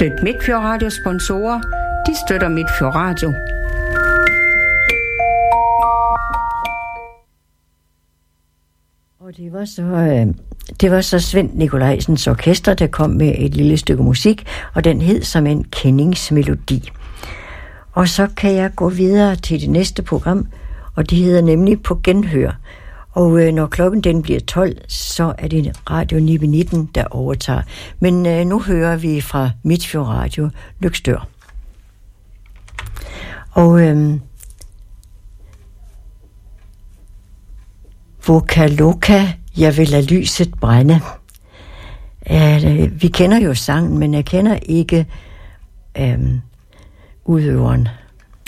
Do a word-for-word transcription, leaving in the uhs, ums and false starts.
Støt Midtfjord Radio sponsorer. De støtter Midtfjord Radio. Og det var så øh, det var så Svend Nikolajsens orkester, der kom med et lille stykke musik, og den hed som en kendingsmelodi. Og så kan jeg gå videre til det næste program, og det hedder nemlig På Genhør. Og øh, når klokken den bliver tolv, så er det Radio Nibe nitten, der overtager. Men øh, nu hører vi fra Midtfjord Radio Løgstør. Og øh, Vokaloka, jeg vil lade lyset brænde. Øh, vi kender jo sangen, men jeg kender ikke øh, udøveren.